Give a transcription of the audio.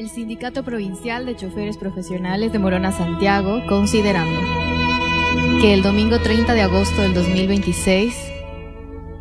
El Sindicato Provincial de Choferes Profesionales de Morona Santiago, considerando que el domingo 30 de agosto del 2026